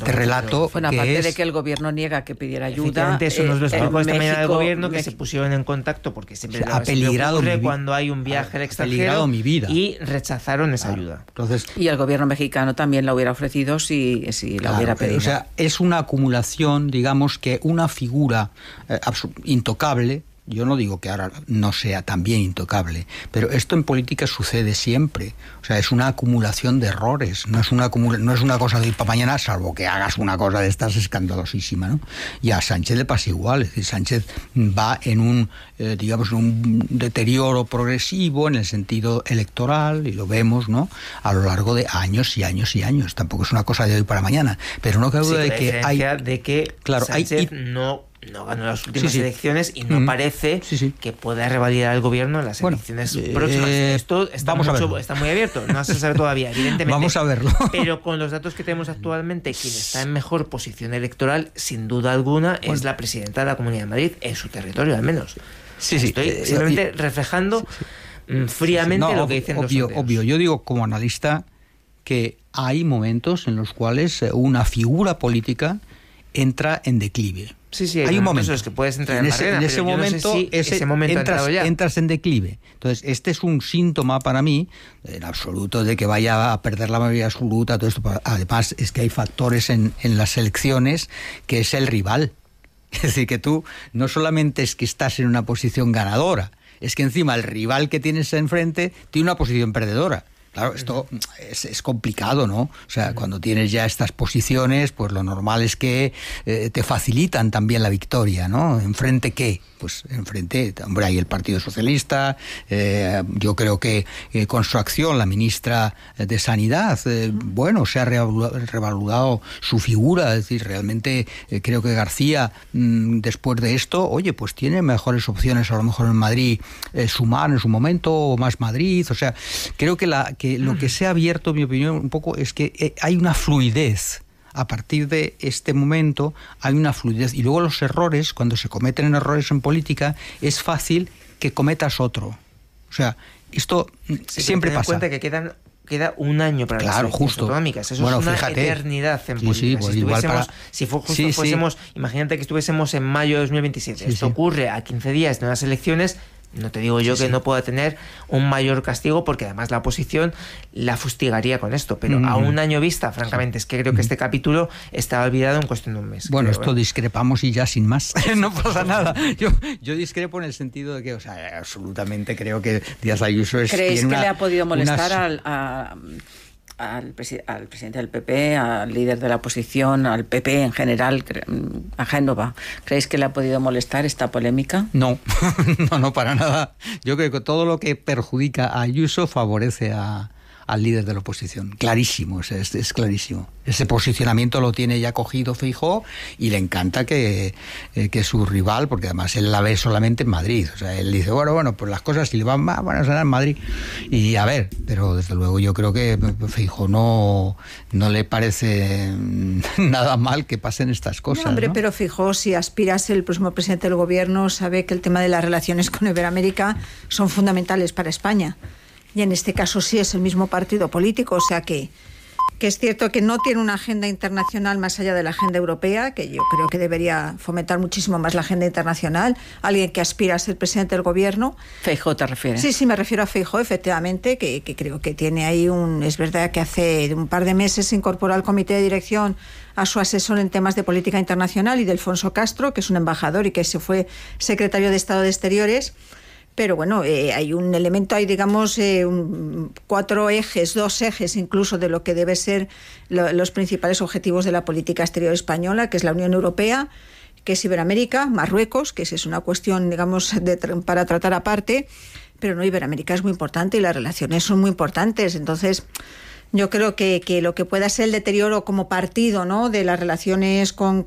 este relato bueno, que aparte es... de que el gobierno niega que pidiera ayuda, eso nos lo explicó esta mañana del gobierno, que México se pusieron en contacto porque siempre ha peligrado ocurre mi cuando hay un viaje al extranjero mi vida. y rechazaron esa ayuda. Entonces, y el gobierno mexicano también la hubiera ofrecido si la hubiera pedido. O sea, es una acumulación, digamos, que una figura intocable. Yo no digo que ahora no sea también intocable, pero esto en política sucede siempre. O sea, es una acumulación de errores, no es una cosa de hoy para mañana, salvo que hagas una cosa de estas escandalosísima, ¿no? Y a Sánchez le pasa igual, es decir, Sánchez va en un deterioro progresivo en el sentido electoral, y lo vemos, ¿no?, a lo largo de años y años y años. Tampoco es una cosa de hoy para mañana, pero no cabe duda de que Sánchez no ganó las últimas elecciones y no parece que pueda revalidar el gobierno en las elecciones próximas. Esto está muy abierto, no se sabe todavía, evidentemente. Vamos a verlo. Pero con los datos que tenemos actualmente, quien está en mejor posición electoral, sin duda alguna, es la presidenta de la Comunidad de Madrid, en su territorio al menos. Estoy simplemente reflejando fríamente lo que dicen los sondeos. Obvio, yo digo como analista que hay momentos en los cuales una figura política entra en declive. Hay un momento en los que puedes entrar en barrera, en ese momento, ese momento entras en declive. Entonces, este es un síntoma para mí, en absoluto, de que vaya a perder la mayoría absoluta, todo esto. Además, es que hay factores en las elecciones que es el rival. Es decir, que tú no solamente es que estás en una posición ganadora, es que encima el rival que tienes enfrente tiene una posición perdedora. Claro, esto es complicado, ¿no? O sea, cuando tienes ya estas posiciones, pues lo normal es que te facilitan también la victoria, ¿no? ¿Enfrente qué? Pues enfrente, hombre, hay el Partido Socialista, yo creo que con su acción la ministra de Sanidad, se ha revalorado su figura, es decir, realmente creo que García, después de esto, oye, pues tiene mejores opciones a lo mejor en Madrid, Sumar en su momento, o Más Madrid, o sea, creo que lo que se ha abierto, en mi opinión, un poco es que hay una fluidez. A partir de este momento hay una fluidez. Y luego los errores, cuando se cometen errores en política, es fácil que cometas otro. O sea, esto siempre pasa. Ten en cuenta que queda un año para las elecciones autonómicas. Eso es una eternidad en política. Pues fuésemos, imagínate que estuviésemos en mayo de 2027. Esto ocurre a 15 días de unas elecciones. No te digo yo que no pueda tener un mayor castigo, porque además la oposición la fustigaría con esto, pero a un año vista, francamente, es que creo que este capítulo está olvidado en cuestión de un mes. Bueno, discrepamos y ya sin más. No pasa nada. Yo discrepo en el sentido de que, o sea, absolutamente creo que Díaz Ayuso ¿Crees que le ha podido molestar al presidente del PP, al líder de la oposición, al PP en general, a Génova? ¿Creéis que le ha podido molestar esta polémica? No, no, para nada. Yo creo que todo lo que perjudica a Ayuso favorece al líder de la oposición. Clarísimo, es clarísimo. Ese posicionamiento lo tiene ya cogido Feijóo y le encanta que su rival, porque además él la ve solamente en Madrid. O sea, él dice, bueno, pues las cosas si le van mal, van a salir en Madrid. Y a ver, pero desde luego yo creo que Feijóo no le parece nada mal que pasen estas cosas. No, hombre, ¿no? Pero Feijóo, si aspira a ser el próximo presidente del gobierno, sabe que el tema de las relaciones con Iberoamérica son fundamentales para España. Y en este caso sí es el mismo partido político, o sea que es cierto que no tiene una agenda internacional más allá de la agenda europea, que yo creo que debería fomentar muchísimo más la agenda internacional, alguien que aspira a ser presidente del gobierno. ¿Feijóo te refieres? Sí, me refiero a Feijóo, efectivamente, que creo que tiene ahí es verdad que hace un par de meses se incorporó al comité de dirección a su asesor en temas de política internacional, y de Alfonso Castro, que es un embajador y que se fue secretario de Estado de Exteriores. Pero bueno, hay un elemento, hay digamos 4 ejes, 2 ejes incluso de lo que debe ser los principales objetivos de la política exterior española, que es la Unión Europea, que es Iberoamérica, Marruecos, que es una cuestión digamos para tratar aparte, pero no, Iberoamérica es muy importante y las relaciones son muy importantes. Entonces yo creo que lo que pueda ser el deterioro como partido, ¿no?, de las relaciones con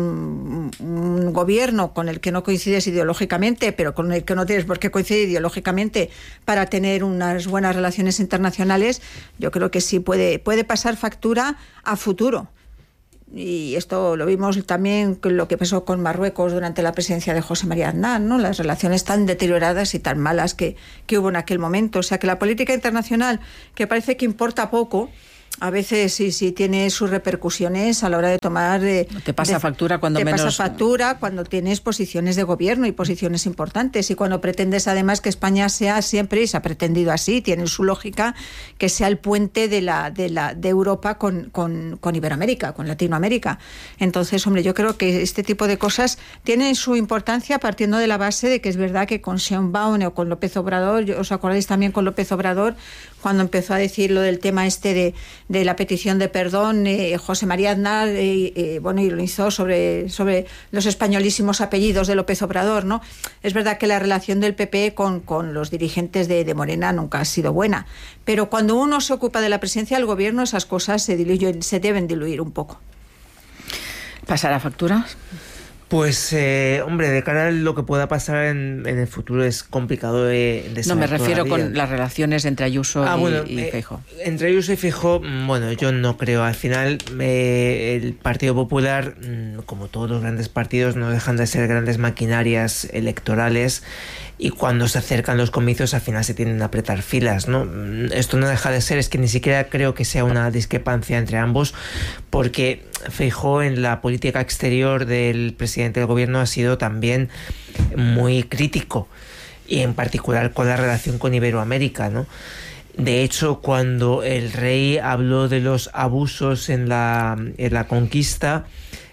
un gobierno con el que no coincides ideológicamente, pero con el que no tienes por qué coincidir ideológicamente para tener unas buenas relaciones internacionales, yo creo que sí puede pasar factura a futuro. Y esto lo vimos también con lo que pasó con Marruecos durante la presidencia de José María Aznar, ¿no? Las relaciones tan deterioradas y tan malas que hubo en aquel momento. O sea que la política internacional, que parece que importa poco, A veces sí tiene sus repercusiones a la hora de tomar... te pasa factura cuando menos... Te pasa factura cuando tienes posiciones de gobierno y posiciones importantes, y cuando pretendes además que España sea siempre, y se ha pretendido así, tiene su lógica, que sea el puente de Europa con Iberoamérica, con Latinoamérica. Entonces, hombre, yo creo que este tipo de cosas tienen su importancia partiendo de la base de que es verdad que con Sheinbaum o con López Obrador, ¿os acordáis también con López Obrador, cuando empezó a decir lo del tema de la petición de perdón, José María Aznar, ironizó sobre los españolísimos apellidos de López Obrador, ¿no? Es verdad que la relación del PP con los dirigentes de Morena nunca ha sido buena, pero cuando uno se ocupa de la presidencia del gobierno, esas cosas se deben diluir un poco. ¿Pasará factura? Pues, hombre, de cara a lo que pueda pasar en el futuro es complicado de saber. No, me refiero todavía con las relaciones entre Ayuso y Feijóo. Entre Ayuso y Feijóo, bueno, yo no creo. Al final, el Partido Popular, como todos los grandes partidos, no dejan de ser grandes maquinarias electorales, y cuando se acercan los comicios al final se tienden a apretar filas, ¿no? Esto no deja de ser, es que ni siquiera creo que sea una discrepancia entre ambos, porque Feijóo en la política exterior del presidente del gobierno ha sido también muy crítico, y en particular con la relación con Iberoamérica, ¿no? De hecho, cuando el rey habló de los abusos en la conquista,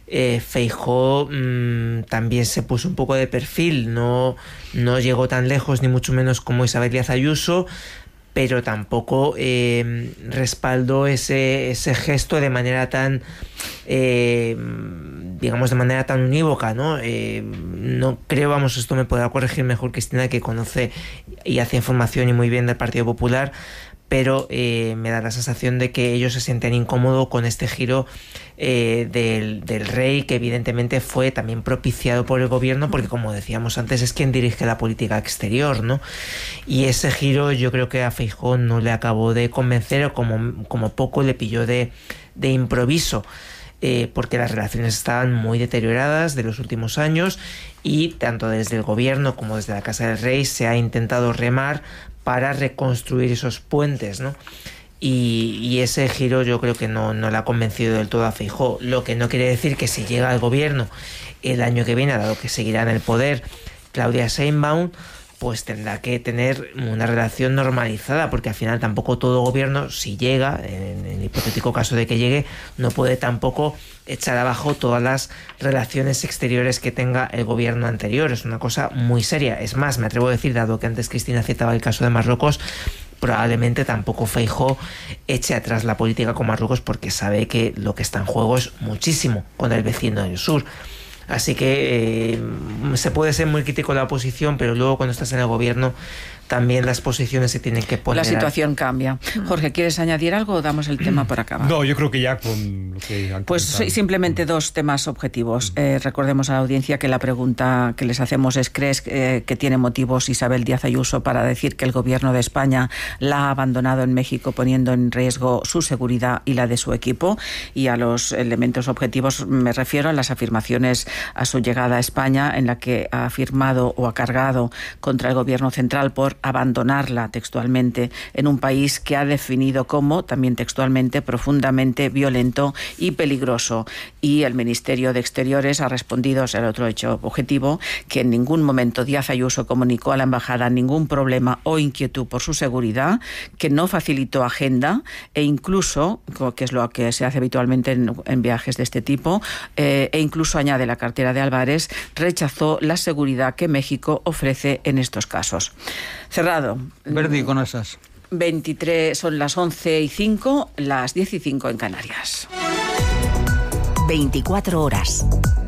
Feijóo también se puso un poco de perfil, no llegó tan lejos ni mucho menos como Isabel Díaz Ayuso, pero tampoco respaldó ese gesto de manera tan digamos de manera tan unívoca, ¿no? No creo, vamos, esto me podrá corregir mejor Cristina, que conoce y hace información y muy bien del Partido Popular, pero me da la sensación de que ellos se sienten incómodos con este giro del rey, que evidentemente fue también propiciado por el gobierno, porque como decíamos antes es quien dirige la política exterior, ¿no? Y ese giro yo creo que a Feijóo no le acabó de convencer, o como poco le pilló de improviso, porque las relaciones estaban muy deterioradas de los últimos años, y tanto desde el gobierno como desde la Casa del Rey se ha intentado remar para reconstruir esos puentes, ¿no? Y ese giro yo creo que no le ha convencido del todo a Feijóo, lo que no quiere decir que si llega al gobierno el año que viene, dado que seguirá en el poder Claudia Sheinbaum, pues tendrá que tener una relación normalizada, porque al final tampoco todo gobierno, si llega, en el hipotético caso de que llegue, no puede tampoco echar abajo todas las relaciones exteriores que tenga el gobierno anterior. Es una cosa muy seria. Es más, me atrevo a decir, dado que antes Cristina citaba el caso de Marruecos, probablemente tampoco Feijóo eche atrás la política con Marruecos, porque sabe que lo que está en juego es muchísimo con el vecino del sur. Así que se puede ser muy crítico de la oposición, pero luego cuando estás en el gobierno también las posiciones se tienen que poner. La situación cambia. Jorge, ¿quieres añadir algo o damos el tema por acabar? No, yo creo que ya con lo que han Pues comentado. Simplemente dos temas objetivos. Recordemos a la audiencia que la pregunta que les hacemos es: ¿crees que tiene motivos Isabel Díaz Ayuso para decir que el gobierno de España la ha abandonado en México, poniendo en riesgo su seguridad y la de su equipo? Y a los elementos objetivos me refiero a las afirmaciones a su llegada a España, en la que ha afirmado o ha cargado contra el gobierno central por abandonarla textualmente en un país que ha definido como, también textualmente, profundamente violento y peligroso. Y el Ministerio de Exteriores ha respondido, o sea, el otro hecho objetivo, que en ningún momento Díaz Ayuso comunicó a la embajada ningún problema o inquietud por su seguridad, que no facilitó agenda, e incluso, que es lo que se hace habitualmente en viajes de este tipo, e incluso, añade la cartera de Álvarez, rechazó la seguridad que México ofrece en estos casos. Cerrado. Verdi con esas. 23, son las 11:05, las 10:05 en Canarias. 24 horas.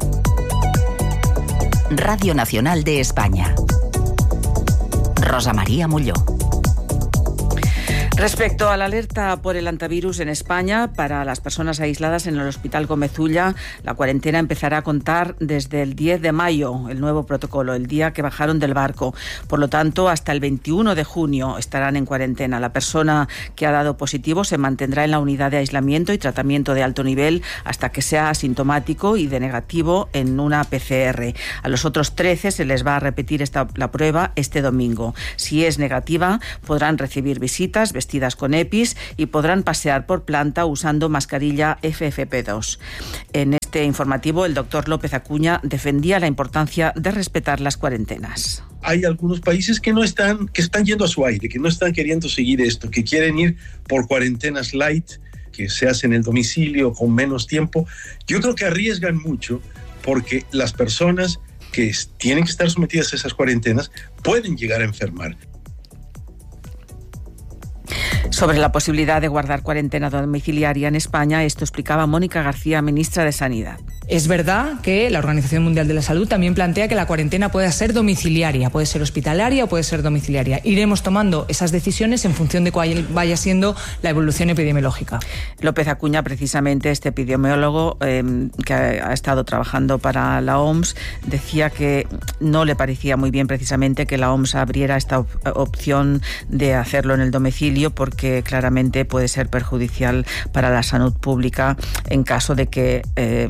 Radio Nacional de España. Rosa María Molló. Respecto a la alerta por el hantavirus en España, para las personas aisladas en el Hospital Gómez Ulla, la cuarentena empezará a contar desde el 10 de mayo, el nuevo protocolo, el día que bajaron del barco. Por lo tanto, hasta el 21 de junio estarán en cuarentena. La persona que ha dado positivo se mantendrá en la unidad de aislamiento y tratamiento de alto nivel hasta que sea asintomático y de negativo en una PCR. A los otros 13 se les va a repetir la prueba este domingo. Si es negativa, podrán recibir visitas, revestidas con EPIs y podrán pasear por planta usando mascarilla FFP2. En este informativo, el doctor López Acuña defendía la importancia de respetar las cuarentenas. Hay algunos países que están yendo a su aire, que no están queriendo seguir esto, que quieren ir por cuarentenas light, que se hacen en el domicilio con menos tiempo. Yo creo que arriesgan mucho porque las personas que tienen que estar sometidas a esas cuarentenas pueden llegar a enfermar. Sobre la posibilidad de guardar cuarentena domiciliaria en España, esto explicaba Mónica García, ministra de Sanidad. Es verdad que la Organización Mundial de la Salud también plantea que la cuarentena puede ser domiciliaria, puede ser hospitalaria o puede ser domiciliaria. Iremos tomando esas decisiones en función de cuál vaya siendo la evolución epidemiológica. López Acuña, precisamente, este epidemiólogo que ha estado trabajando para la OMS, decía que no le parecía muy bien precisamente que la OMS abriera esta opción de hacerlo en el domicilio, porque claramente puede ser perjudicial para la salud pública en caso de que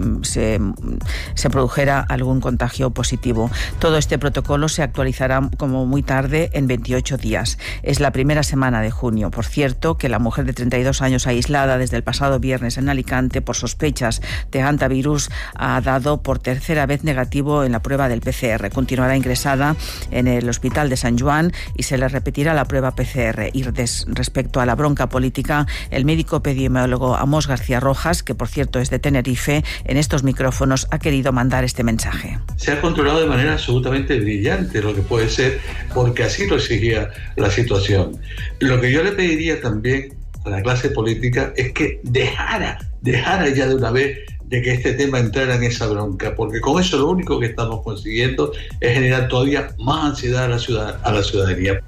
se produjera algún contagio positivo. Todo este protocolo se actualizará como muy tarde, en 28 días. Es la primera semana de junio. Por cierto, que la mujer de 32 años aislada desde el pasado viernes en Alicante por sospechas de hantavirus ha dado por tercera vez negativo en la prueba del PCR. Continuará ingresada en el Hospital de San Juan y se le repetirá la prueba PCR. Y respecto a la bronca política, el médico epidemiólogo Amós García Rojas, que por cierto es de Tenerife, en estos micrófonos ha querido mandar este mensaje. Se ha controlado de manera absolutamente brillante lo que puede ser, porque así lo exigía la situación. Lo que yo le pediría también a la clase política es que dejara ya de una vez de que este tema entrara en esa bronca, porque con eso lo único que estamos consiguiendo es generar todavía más ansiedad a la ciudadanía.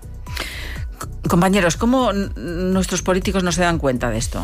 Compañeros, ¿cómo nuestros políticos no se dan cuenta de esto?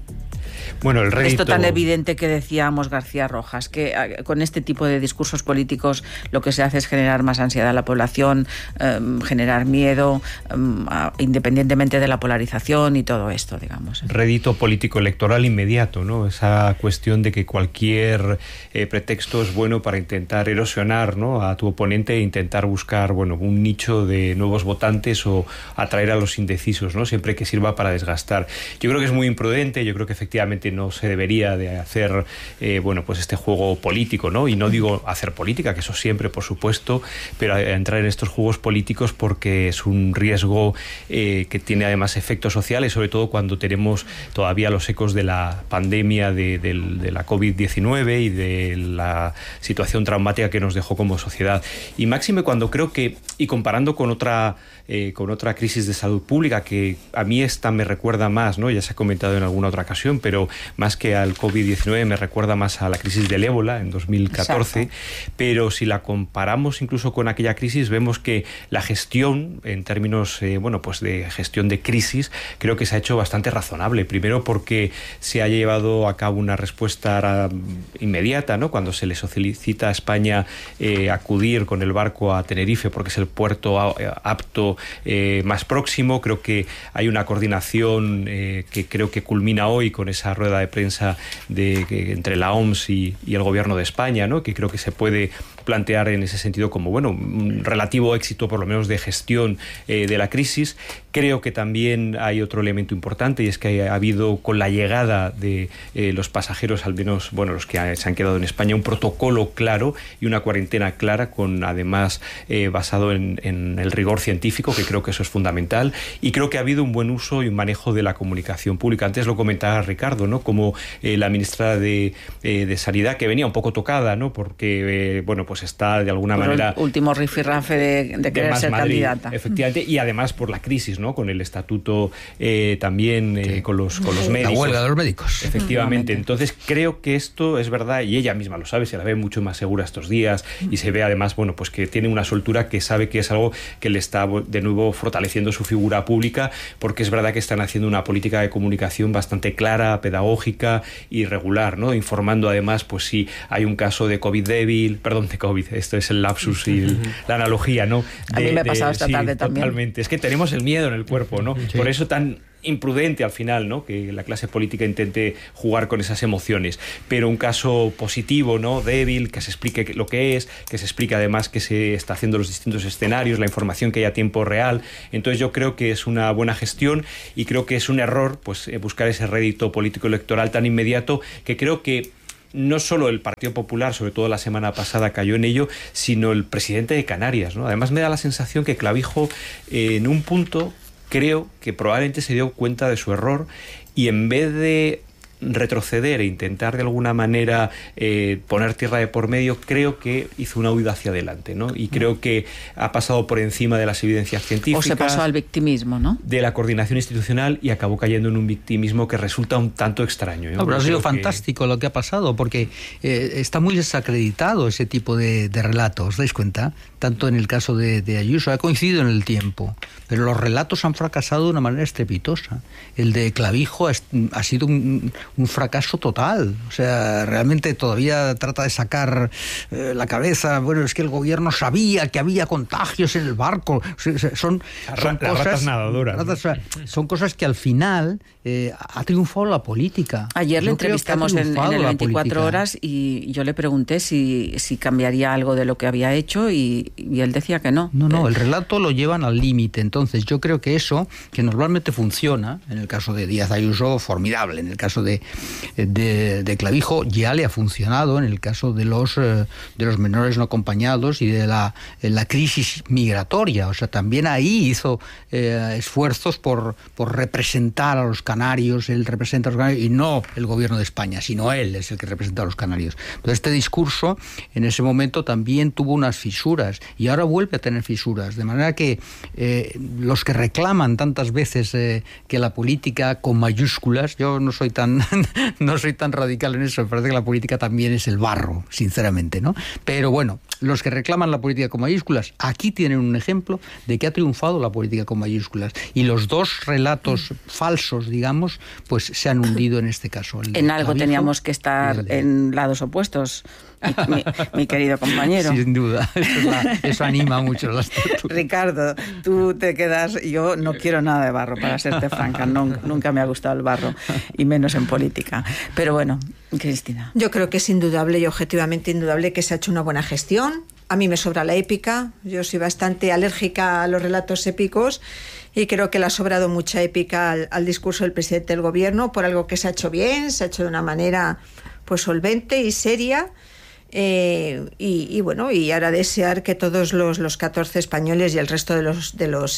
Bueno, el rédito... Esto tan evidente que decíamos García Rojas, que con este tipo de discursos políticos lo que se hace es generar más ansiedad a la población, generar miedo, independientemente de la polarización y todo esto, digamos. Rédito político electoral inmediato, ¿no? Esa cuestión de que cualquier pretexto es bueno para intentar erosionar, ¿no?, a tu oponente e intentar buscar, bueno, un nicho de nuevos votantes o atraer a los indecisos, ¿no?, siempre que sirva para desgastar. Yo creo que es muy imprudente, yo creo que efectivamente no se debería de hacer pues este juego político, ¿no? Y no digo hacer política, que eso siempre, por supuesto, pero entrar en estos juegos políticos porque es un riesgo que tiene además efectos sociales, sobre todo cuando tenemos todavía los ecos de la pandemia de la COVID-19 y de la situación traumática que nos dejó como sociedad. Y máxime cuando creo que, y comparando con otra crisis de salud pública, que a mí esta me recuerda más, ¿no?, ya se ha comentado en alguna otra ocasión, pero más que al COVID-19 me recuerda más a la crisis del ébola en 2014. Exacto. Pero si la comparamos incluso con aquella crisis, vemos que la gestión, en términos de gestión de crisis, creo que se ha hecho bastante razonable. Primero porque se ha llevado a cabo una respuesta inmediata, ¿no?, cuando se le solicita a España acudir con el barco a Tenerife porque es el puerto apto más próximo. Creo que hay una coordinación que creo que culmina hoy con esa rueda de prensa entre la OMS y el Gobierno de España, ¿no?, que creo que se puede plantear en ese sentido como un relativo éxito, por lo menos de gestión de la crisis. Creo que también hay otro elemento importante, y es que ha habido, con la llegada de los pasajeros, al menos los que se han quedado en España, un protocolo claro y una cuarentena clara, con además basado en el rigor científico, que creo que eso es fundamental. Y creo que ha habido un buen uso y un manejo de la comunicación pública. Antes lo comentaba Ricardo, ¿no?, como la ministra de Sanidad, que venía un poco tocada, ¿no?, porque pues está de alguna manera el último rifirrafe de querer ser Madrid, candidata. Efectivamente, y además por la crisis, ¿no?, con el estatuto también, con los médicos. La huelga de los médicos. Efectivamente. Entonces creo que esto es verdad, y ella misma lo sabe, se la ve mucho más segura estos días, y se ve además pues que tiene una soltura, que sabe que es algo que le está de nuevo fortaleciendo su figura pública, porque es verdad que están haciendo una política de comunicación bastante clara, pedagógica y regular, ¿no?, informando además pues si hay un caso de COVID débil, esto es el lapsus y la analogía, ¿no? A mí me ha pasado esta tarde también. Totalmente. Es que tenemos el miedo en el cuerpo, ¿no? Sí. Por eso tan imprudente al final, ¿no?, que la clase política intente jugar con esas emociones, pero un caso positivo, ¿no?, débil, que se explique lo que es, que se explique además que se está haciendo los distintos escenarios, la información que hay a tiempo real. Entonces yo creo que es una buena gestión y creo que es un error pues buscar ese rédito político electoral tan inmediato, que creo que no solo el Partido Popular, sobre todo la semana pasada, cayó en ello, sino el presidente de Canarias, ¿no? Además me da la sensación que Clavijo en un punto creo que probablemente se dio cuenta de su error y en vez de retroceder e intentar de alguna manera poner tierra de por medio, creo que hizo una huida hacia adelante, ¿no? Y creo que ha pasado por encima de las evidencias científicas. O se pasó al victimismo, ¿no? De la coordinación institucional y acabó cayendo en un victimismo que resulta un tanto extraño. No, pero ha sido fantástico lo que ha pasado, porque está muy desacreditado ese tipo de relatos, ¿os dais cuenta? Tanto en el caso de Ayuso, ha coincidido en el tiempo, pero los relatos han fracasado de una manera estrepitosa. El de Clavijo ha sido un fracaso total. O sea, realmente todavía trata de sacar la cabeza. Bueno, es que el gobierno sabía que había contagios en el barco. Son cosas, ratas nadadoras. Son cosas que al final ha triunfado la política. Ayer le entrevistamos en el 24 horas y yo le pregunté si cambiaría algo de lo que había hecho y él decía que no. No, el relato lo llevan al límite. Entonces yo creo que eso, que normalmente funciona, en el caso de Díaz Ayuso, formidable. En el caso de Clavijo ya le ha funcionado, en el caso de los menores no acompañados y de la crisis migratoria. O sea, también ahí hizo esfuerzos por representar a los canarios. Él representa a los canarios y no el gobierno de España, sino él es el que representa a los canarios. Entonces este discurso en ese momento también tuvo unas fisuras y ahora vuelve a tener fisuras, de manera que los que reclaman tantas veces que la política con mayúsculas, yo no soy tan radical en eso, me parece que la política también es el barro, sinceramente, ¿no? Pero bueno, los que reclaman la política con mayúsculas, aquí tienen un ejemplo de que ha triunfado la política con mayúsculas y los dos relatos falsos, digamos, pues se han hundido en este caso. En algo Clavijo, teníamos que estar en lados opuestos, mi querido compañero. Sin duda, eso anima mucho las tertulias. Ricardo, tú te quedas, yo no quiero nada de barro, para serte franca, nunca me ha gustado el barro, y menos en política. Pero bueno, Cristina. Yo creo que es indudable y objetivamente indudable que se ha hecho una buena gestión. A mí me sobra la épica, yo soy bastante alérgica a los relatos épicos y creo que le ha sobrado mucha épica al discurso del presidente del gobierno por algo que se ha hecho bien, se ha hecho de una manera pues solvente y seria. Y bueno, y ahora desear que todos los 14 españoles y el resto de los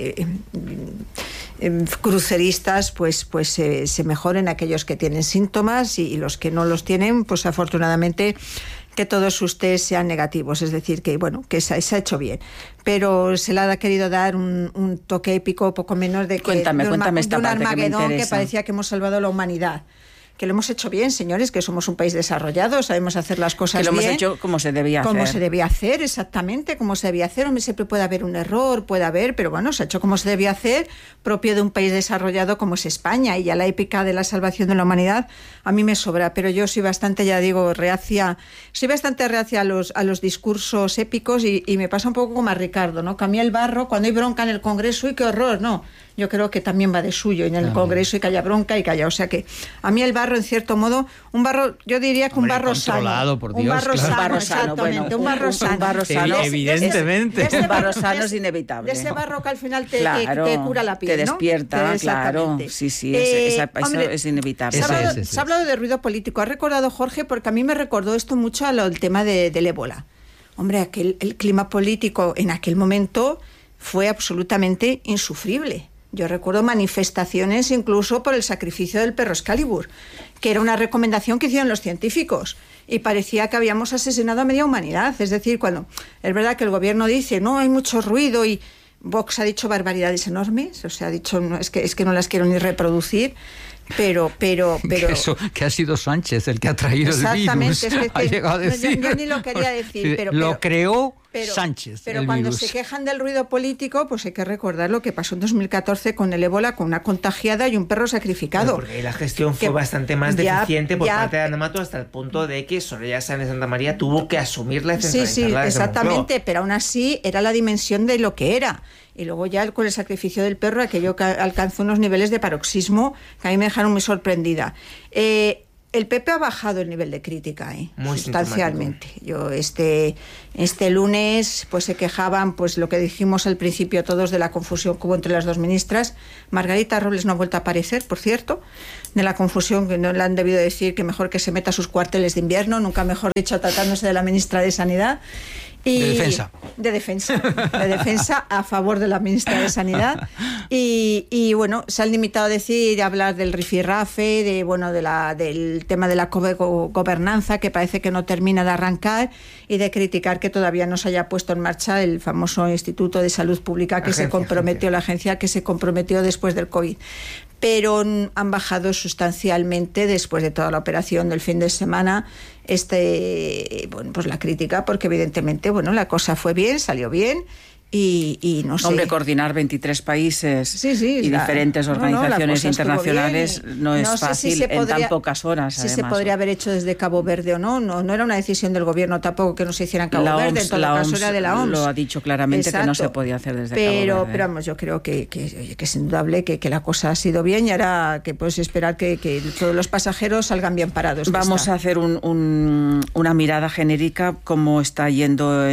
cruceristas pues se mejoren, aquellos que tienen síntomas y los que no los tienen, pues afortunadamente que todos sus test sean negativos, es decir, que bueno, que se ha hecho bien, pero se le ha querido dar un toque épico poco menos de que cuéntame esta un parte Armagedón que parecía que hemos salvado a la humanidad. Que lo hemos hecho bien, señores, que somos un país desarrollado, sabemos hacer las cosas bien. Que lo hemos hecho como se debía hacer. Como se debía hacer, exactamente, como se debía hacer. Hombre, siempre puede haber un error, pero bueno, se ha hecho como se debía hacer, propio de un país desarrollado como es España, y ya la épica de la salvación de la humanidad a mí me sobra, pero yo soy bastante, ya digo, reacia a los discursos épicos y me pasa un poco como a Ricardo, ¿no? Que a mí el barro, cuando hay bronca en el Congreso, ¡y qué horror! No, yo creo que también va de suyo en el Congreso y que haya bronca y que haya, o sea que a mí el barro, en cierto modo, un barro, yo diría que un barro sano. Por Dios, un barro claro. sano, exactamente, un barro sano. Evidentemente. Un barro sano es inevitable. De ese barro que al final te cura la piel, te despierta, ¿no? claro. Sí, eso es inevitable. Se ha hablado de ruido político. Ha recordado Jorge, porque a mí me recordó esto mucho al tema del ébola. Hombre, el clima político en aquel momento fue absolutamente insufrible. Yo recuerdo manifestaciones incluso por el sacrificio del perro Excalibur, que era una recomendación que hicieron los científicos, y parecía que habíamos asesinado a media humanidad. Es decir, cuando es verdad que el gobierno dice no, hay mucho ruido, y Vox ha dicho barbaridades enormes, o sea, ha dicho, no, es que no las quiero ni reproducir, pero eso, que ha sido Sánchez el que ha traído el virus, es que ha llegado a decir, yo ni lo quería decir, pero lo creó Sánchez. Pero cuando se quejan del ruido político, pues hay que recordar lo que pasó en 2014 con el ébola, con una contagiada y un perro sacrificado. Porque la gestión fue bastante más deficiente por parte de Ana Mato, hasta el punto de que Soraya Sáenz de Santa María tuvo que asumir y centralizarla. Sí, exactamente, pero aún así era la dimensión de lo que era. Y luego ya con el sacrificio del perro, aquello que alcanzó unos niveles de paroxismo que a mí me dejaron muy sorprendida. El PP ha bajado el nivel de crítica, muy sustancialmente. Yo este lunes pues se quejaban, pues lo que dijimos al principio todos, de la confusión que hubo entre las dos ministras. Margarita Robles no ha vuelto a aparecer, por cierto, de la confusión, que no le han debido decir que mejor que se meta a sus cuarteles de invierno, nunca mejor dicho, tratándose de la ministra de Sanidad. De defensa a favor de la ministra de Sanidad. Y bueno, se han limitado a hablar del rifirrafe, del tema de la gobernanza, que parece que no termina de arrancar, y de criticar que todavía no se haya puesto en marcha el famoso Instituto de Salud Pública la agencia que se comprometió después del COVID. Pero han bajado sustancialmente después de toda la operación del fin de semana pues la crítica, porque evidentemente la cosa fue bien, salió bien. Y no sé. Hombre, coordinar 23 países y diferentes organizaciones internacionales no es fácil en tan pocas horas. Si se podría haber hecho desde Cabo Verde o no. No era una decisión del gobierno tampoco que no se hiciera en Cabo Verde. En todo caso era de la OMS. Lo ha dicho claramente. Exacto. Que no se podía hacer desde Cabo Verde. Pero vamos, yo creo que es indudable que la cosa ha sido bien, y ahora que puedes esperar que todos los pasajeros salgan bien parados. Vamos a hacer una mirada genérica cómo está yendo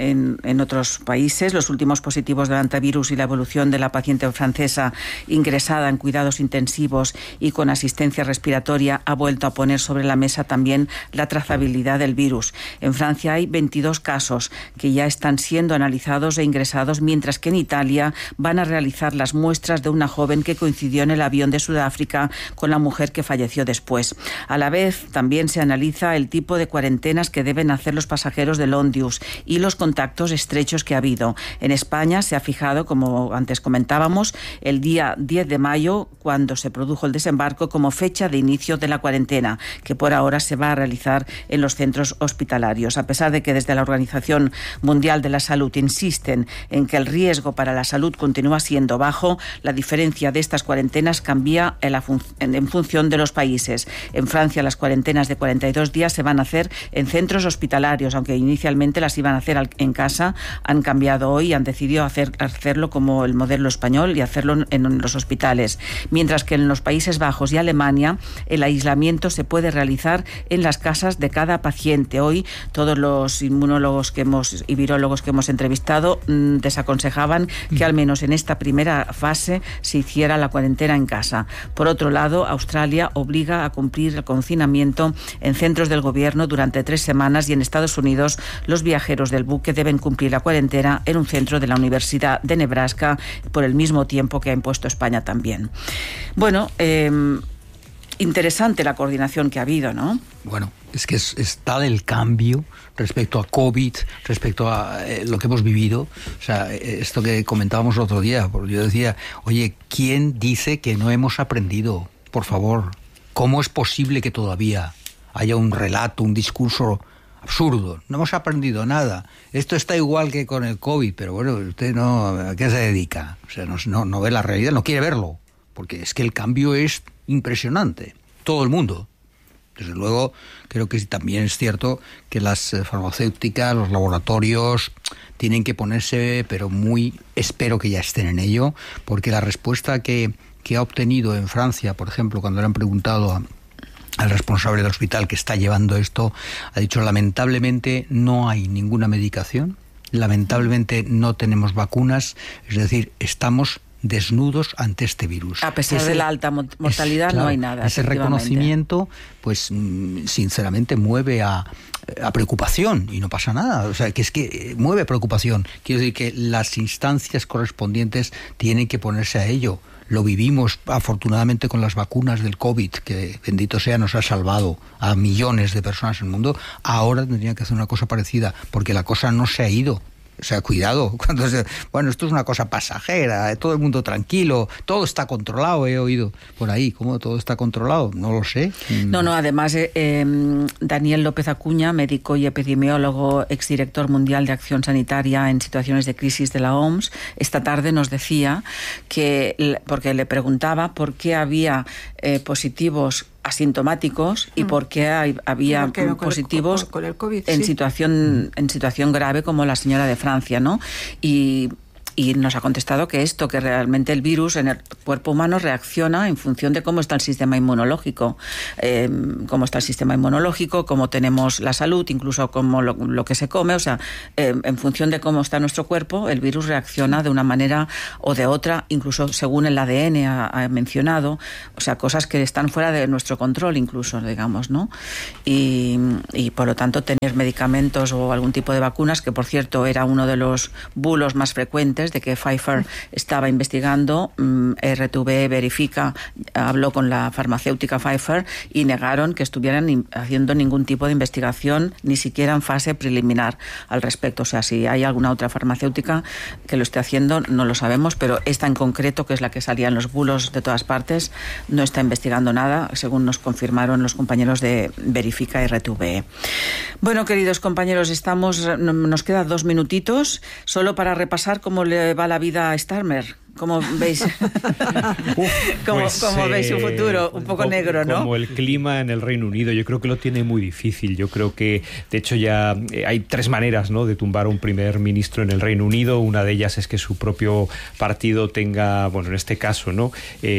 en otros países. Los últimos positivos del antivirus y la evolución de la paciente francesa ingresada en cuidados intensivos y con asistencia respiratoria ha vuelto a poner sobre la mesa también la trazabilidad del virus. En Francia hay 22 casos que ya están siendo analizados e ingresados, mientras que en Italia van a realizar las muestras de una joven que coincidió en el avión de Sudáfrica con la mujer que falleció después. A la vez, también se analiza el tipo de cuarentenas que deben hacer los pasajeros del Ondius y los contactos estrechos que ha habido. En España se ha fijado, como antes comentábamos, el día 10 de mayo, cuando se produjo el desembarco, como fecha de inicio de la cuarentena, que por ahora se va a realizar en los centros hospitalarios. A pesar de que desde la Organización Mundial de la Salud insisten en que el riesgo para la salud continúa siendo bajo, la diferencia de estas cuarentenas cambia en función de los países. En Francia, las cuarentenas de 42 días se van a hacer en centros hospitalarios, aunque inicialmente las iban a hacer en casa. Han cambiado hoy, han decidido hacerlo como el modelo español y hacerlo en los hospitales. Mientras que en los Países Bajos y Alemania el aislamiento se puede realizar en las casas de cada paciente. Hoy todos los inmunólogos y virólogos que hemos entrevistado desaconsejaban que al menos en esta primera fase se hiciera la cuarentena en casa. Por otro lado, Australia obliga a cumplir el confinamiento en centros del gobierno durante 3 semanas, y en Estados Unidos los viajeros del buque deben cumplir la cuarentena en un centro de la Universidad de Nebraska por el mismo tiempo que ha impuesto España también. Bueno, interesante la coordinación que ha habido, ¿no? Bueno, es que es tal el cambio respecto a COVID, respecto a lo que hemos vivido. O sea, esto que comentábamos el otro día, porque yo decía, oye, ¿quién dice que no hemos aprendido? Por favor, ¿cómo es posible que todavía haya un relato, un discurso absurdo? No hemos aprendido nada. Esto está igual que con el COVID, pero bueno, usted ¿a qué se dedica? O sea, no ve la realidad, no quiere verlo, porque es que el cambio es impresionante. Todo el mundo. Desde luego, creo que también es cierto que las farmacéuticas, los laboratorios tienen que ponerse, pero espero que ya estén en ello, porque la respuesta que ha obtenido en Francia, por ejemplo, cuando le han preguntado al responsable del hospital que está llevando esto, ha dicho: lamentablemente no hay ninguna medicación, lamentablemente no tenemos vacunas, es decir, estamos desnudos ante este virus. A pesar de la alta mortalidad, no hay nada. Ese reconocimiento, pues sinceramente mueve a preocupación, y no pasa nada. O sea, que es que mueve preocupación. Quiero decir que las instancias correspondientes tienen que ponerse a ello. Lo vivimos afortunadamente con las vacunas del COVID, que bendito sea, nos ha salvado a millones de personas en el mundo. Ahora tendrían que hacer una cosa parecida, porque la cosa no se ha ido. O sea, cuidado. Bueno, esto es una cosa pasajera, todo el mundo tranquilo, todo está controlado, he oído por ahí. ¿Cómo todo está controlado? No lo sé. No, además, Daniel López Acuña, médico y epidemiólogo, exdirector mundial de acción sanitaria en situaciones de crisis de la OMS, esta tarde nos decía que, porque le preguntaba por qué había positivos asintomáticos y por qué había positivos con el COVID, en situación grave, como la señora de Francia, ¿no? Y nos ha contestado que realmente el virus en el cuerpo humano reacciona en función de cómo está el sistema inmunológico, cómo tenemos la salud, incluso como lo que se come, o sea, en función de cómo está nuestro cuerpo, el virus reacciona de una manera o de otra, incluso según el ADN ha mencionado, o sea, cosas que están fuera de nuestro control incluso, digamos, ¿no? Y por lo tanto tener medicamentos o algún tipo de vacunas, que por cierto era uno de los bulos más frecuentes de que Pfizer estaba investigando. RTV verifica, habló con la farmacéutica Pfizer y negaron que estuvieran haciendo ningún tipo de investigación, ni siquiera en fase preliminar al respecto. O sea, si hay alguna otra farmacéutica que lo esté haciendo, no lo sabemos, pero esta en concreto, que es la que salía en los bulos de todas partes, no está investigando nada, según nos confirmaron los compañeros de Verifica RTV. Bueno, queridos compañeros, nos quedan 2 minutitos, solo para repasar cómo le va la vida a Starmer. ¿Cómo veis? ¿Cómo veis su futuro? Un poco negro, ¿no? Como el clima en el Reino Unido, yo creo que lo tiene muy difícil. Yo creo que, de hecho, ya hay 3 maneras, ¿no?, de tumbar a un primer ministro en el Reino Unido. Una de ellas es que su propio partido tenga, bueno, en este caso, ¿no?,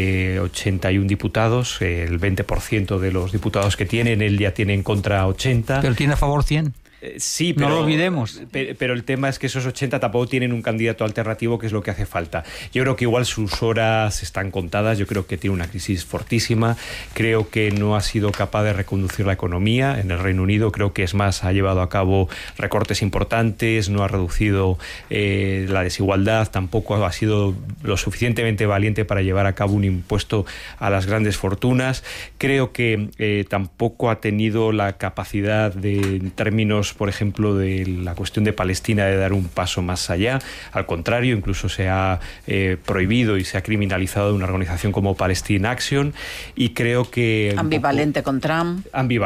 81 diputados, el 20% de los diputados que tienen, él ya tiene en contra 80. Pero tiene a favor 100. Sí, pero, no lo olvidemos. Pero el tema es que esos 80 tampoco tienen un candidato alternativo, que es lo que hace falta. Yo creo que igual sus horas están contadas. Yo creo que tiene una crisis fortísima. Creo que no ha sido capaz de reconducir la economía en el Reino Unido. Creo que, es más, ha llevado a cabo recortes importantes, no ha reducido la desigualdad, tampoco ha sido lo suficientemente valiente para llevar a cabo un impuesto a las grandes fortunas. Creo que tampoco ha tenido la capacidad en términos, por ejemplo, de la cuestión de Palestina, de dar un paso más allá. Al contrario, incluso se ha prohibido y se ha criminalizado una organización como Palestine Action, y creo que... Ambivalente con Trump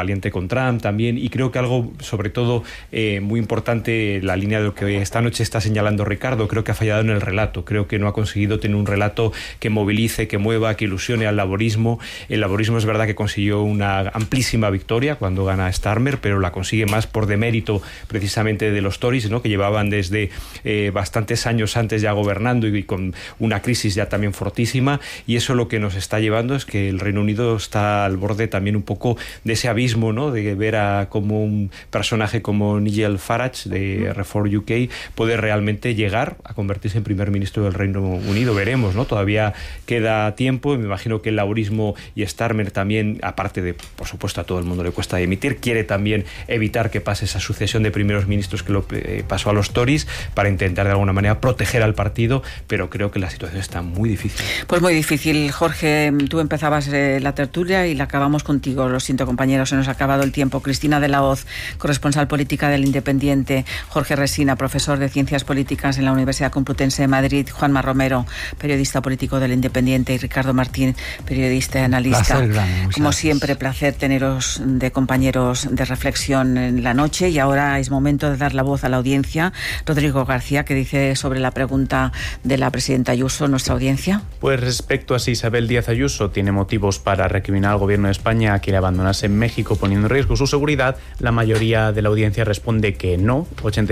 también, y creo que algo, sobre todo, muy importante, la línea de lo que esta noche está señalando Ricardo, creo que ha fallado en el relato. Creo que no ha conseguido tener un relato que movilice, que mueva, que ilusione al laborismo. El laborismo, es verdad que consiguió una amplísima victoria cuando gana Starmer, pero la consigue más por demérito precisamente de los Tories, ¿no?, que llevaban desde bastantes años antes ya gobernando y con una crisis ya también fortísima, y eso lo que nos está llevando es que el Reino Unido está al borde también un poco de ese abismo, ¿no?, de ver a como un personaje como Nigel Farage de Reform UK puede realmente llegar a convertirse en primer ministro del Reino Unido. Veremos, ¿no? Todavía queda tiempo, y me imagino que el laborismo y Starmer también, aparte de, por supuesto, a todo el mundo le cuesta dimitir, quiere también evitar que pase esa sucesión de primeros ministros que lo pasó a los Tories, para intentar de alguna manera proteger al partido, pero creo que la situación está muy difícil. Pues muy difícil. Jorge, tú empezabas la tertulia y la acabamos contigo. Lo siento, compañeros, se nos ha acabado el tiempo. Cristina de la Hoz, corresponsal política del Independiente. Jorge Resina, profesor de Ciencias Políticas en la Universidad Complutense de Madrid. Juanma Romero, periodista político del Independiente. Y Ricardo Martín, periodista y analista. Como siempre, placer teneros de compañeros de reflexión en la noche. Y ahora es momento de dar la voz a la audiencia. Rodrigo García, ¿qué dice sobre la pregunta de la presidenta Ayuso nuestra audiencia? Pues respecto a si Isabel Díaz Ayuso tiene motivos para recriminar al gobierno de España a que le abandonase en México poniendo en riesgo su seguridad, la mayoría de la audiencia responde que no,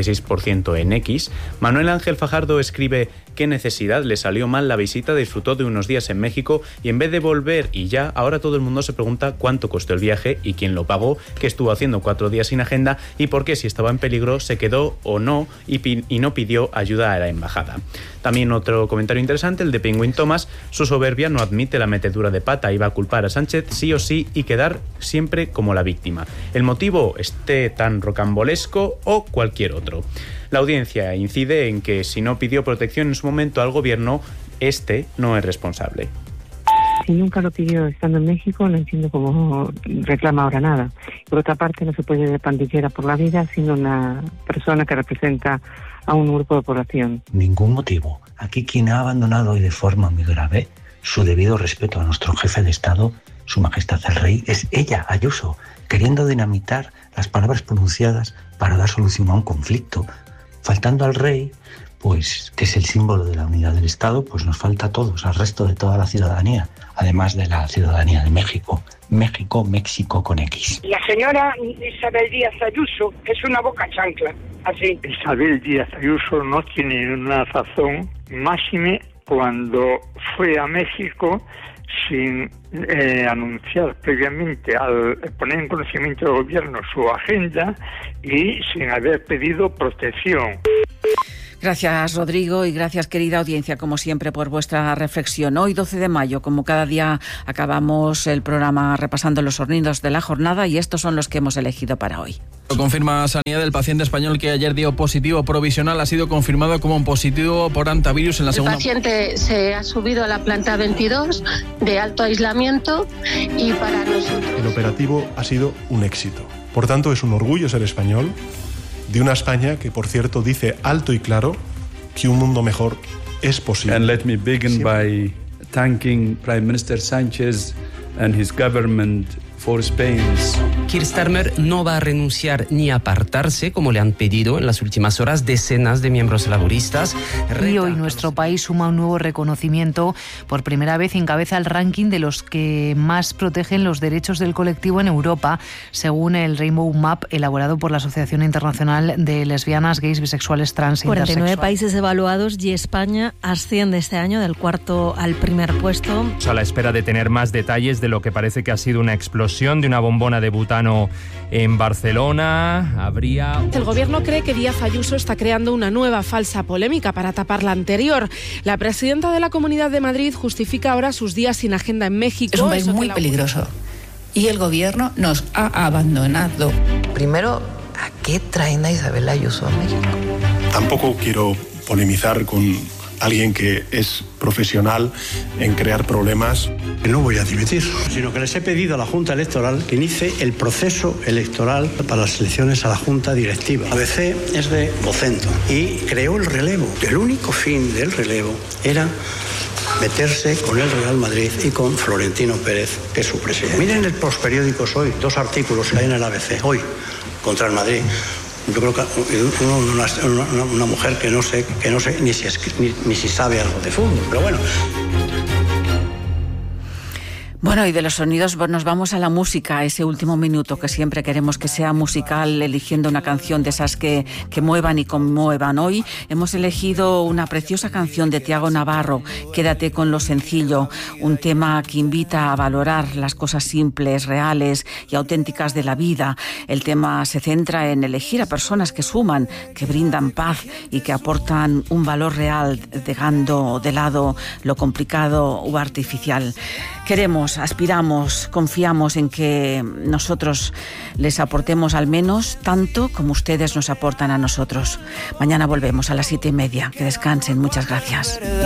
86% en X. Manuel Ángel Fajardo escribe: ¿qué necesidad? Le salió mal la visita, disfrutó de unos días en México y en vez de volver y ya, ahora todo el mundo se pregunta cuánto costó el viaje y quién lo pagó, qué estuvo haciendo 4 días sin agenda y por qué, si estaba en peligro, se quedó o no y no pidió ayuda a la embajada. También otro comentario interesante, el de Penguin Thomas: su soberbia no admite la metedura de pata y va a culpar a Sánchez sí o sí y quedar siempre como la víctima. El motivo esté tan rocambolesco o cualquier otro. La audiencia incide en que si no pidió protección en su momento al gobierno, este no es responsable. Si nunca lo pidió estando en México, no entiendo cómo reclama ahora nada. Por otra parte, no se puede ir de pandillera por la vida siendo una persona que representa a un grupo de población. Ningún motivo. Aquí quien ha abandonado y de forma muy grave su debido respeto a nuestro jefe de Estado, Su Majestad el Rey, es ella, Ayuso, queriendo dinamitar las palabras pronunciadas para dar solución a un conflicto. Faltando al rey, pues que es el símbolo de la unidad del Estado, pues nos falta a todos, al resto de toda la ciudadanía, además de la ciudadanía de México. México con X. La señora Isabel Díaz Ayuso es una boca chancla, así. Isabel Díaz Ayuso no tiene una razón, máxime cuando fue a México sin anunciar previamente, al poner en conocimiento del gobierno su agenda y sin haber pedido protección. Gracias, Rodrigo, y gracias, querida audiencia, como siempre, por vuestra reflexión. Hoy, 12 de mayo, como cada día, acabamos el programa repasando los sonidos de la jornada y estos son los que hemos elegido para hoy. Lo confirma Sanidad, el paciente español que ayer dio positivo provisional ha sido confirmado como un positivo por hantavirus en la segunda. El paciente se ha subido a la planta 22 de alto aislamiento y para nosotros... El operativo ha sido un éxito. Por tanto, es un orgullo ser español, de una España que, por cierto, dice alto y claro que un mundo mejor es posible. And let me begin by thanking Prime Minister Sánchez and his government for Spain's. Keir Starmer no va a renunciar ni a apartarse, como le han pedido en las últimas horas decenas de miembros laboristas. Y hoy nuestro país suma un nuevo reconocimiento. Por primera vez encabeza el ranking de los que más protegen los derechos del colectivo en Europa, según el Rainbow Map elaborado por la Asociación Internacional de Lesbianas, Gays, Bisexuales, Trans e 49 países evaluados y España asciende este año del cuarto al primer puesto. A la espera de tener más detalles de lo que parece que ha sido una explosión de una bombona de butano en Barcelona. El gobierno cree que Díaz Ayuso está creando una nueva falsa polémica para tapar la anterior. La presidenta de la Comunidad de Madrid justifica ahora sus días sin agenda en México. Es un país muy peligroso y el gobierno nos ha abandonado. Primero, ¿a qué traen a Isabel Ayuso a México? Tampoco quiero polemizar con alguien que es profesional en crear problemas. No voy a dimitir, sino que les he pedido a la Junta Electoral que inicie el proceso electoral para las elecciones a la Junta Directiva. ABC es de Vocento y creó el relevo. El único fin del relevo era meterse con el Real Madrid y con Florentino Pérez, que es su presidente. Miren los periódicos hoy, 2 artículos que hay en el ABC hoy contra el Madrid. Yo creo que una mujer que no sé ni si sabe algo de fútbol, pero bueno. Bueno, y de los sonidos nos vamos a la música, ese último minuto que siempre queremos que sea musical, eligiendo una canción de esas que muevan y conmuevan. Hoy hemos elegido una preciosa canción de Tiago Navarro, Quédate con lo sencillo, un tema que invita a valorar las cosas simples, reales y auténticas de la vida. El tema se centra en elegir a personas que suman, que brindan paz y que aportan un valor real, dejando de lado lo complicado o artificial. Queremos, aspiramos, confiamos en que nosotros les aportemos al menos tanto como ustedes nos aportan a nosotros. Mañana volvemos a las 7:30. Que descansen. Muchas gracias.